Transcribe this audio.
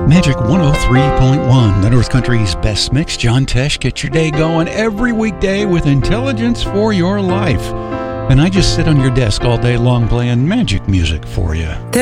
Magic 103.1, the North Country's best mix. John Tesh, get your day going every weekday with intelligence for your life. And I just sit on your desk all day long playing magic music for you.